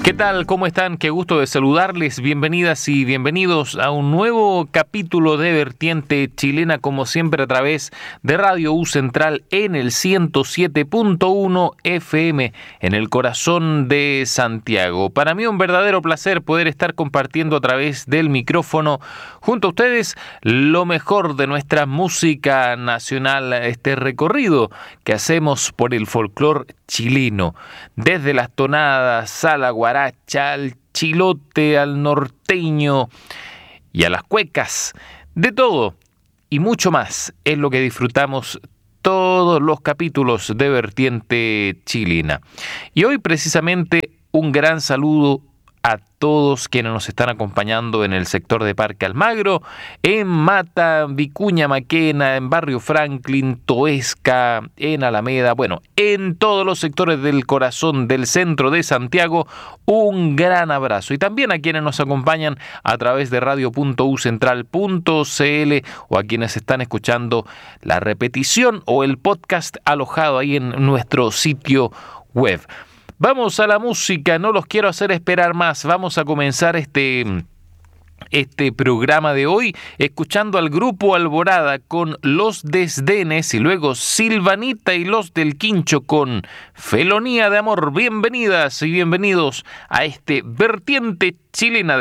¿Qué tal? ¿Cómo están? Qué gusto de saludarles. Bienvenidas y bienvenidos a un nuevo capítulo de Vertiente Chilena, como siempre a través de Radio U Central en el 107.1 FM en el corazón de Santiago. Para mí un verdadero placer poder estar compartiendo a través del micrófono junto a ustedes lo mejor de nuestra música nacional, este recorrido que hacemos por el folclore chileno, desde las tonadas a la guaracha, al chilote, al norteño y a las cuecas, de todo y mucho más es lo que disfrutamos todos los capítulos de Vertiente Chilena. Y hoy precisamente un gran saludo a todos quienes nos están acompañando en el sector de Parque Almagro, en Mata, Vicuña Maquena, en Barrio Franklin, Toesca, en Alameda, bueno, en todos los sectores del corazón del centro de Santiago, un gran abrazo. Y también a quienes nos acompañan a través de radio.ucentral.cl o a quienes están escuchando la repetición o el podcast alojado ahí en nuestro sitio web. Vamos a la música, no los quiero hacer esperar más. Vamos a comenzar este programa de hoy escuchando al grupo Alborada con Los Desdenes y luego Silvanita y Los del Quincho con Felonía de Amor. Bienvenidas y bienvenidos a este Vertiente Chilena.